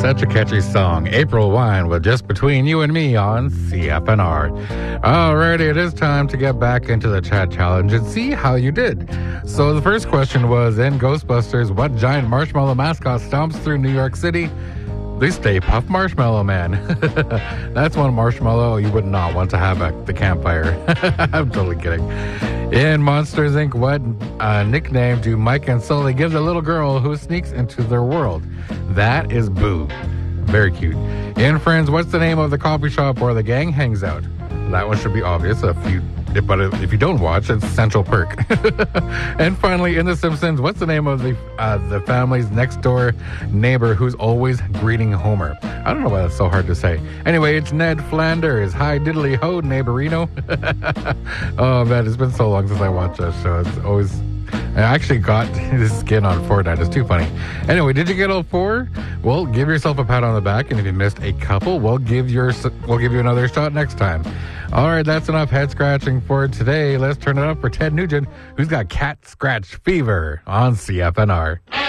Such a catchy song. April Wine with Just Between You and Me on CFNR. Alrighty, it is time to get back into the chat challenge and see how you did. So the first question was, in Ghostbusters, what giant marshmallow mascot stomps through New York City? The Stay Puft Marshmallow Man. That's one marshmallow you would not want to have at the campfire. I'm totally kidding. In Monsters, Inc., what nickname do Mike and Sully give the little girl who sneaks into their world? That is Boo. Very cute. In Friends, what's the name of the coffee shop where the gang hangs out? That one should be obvious but if you don't watch, it's Central Perk. And finally, in The Simpsons, what's the name of the family's next door neighbor who's always greeting Homer? I don't know why that's so hard to say. Anyway, it's Ned Flanders. Hi, diddly ho, neighborino. Oh man, it's been so long since I watched that show. It's always... I actually got his skin on Fortnite. It's too funny. Anyway, did you get all four? Well, give yourself a pat on the back, and if you missed a couple, we'll give you another shot next time. All right, that's enough head scratching for today. Let's turn it up for Ted Nugent, who's got cat scratch fever on CFNR.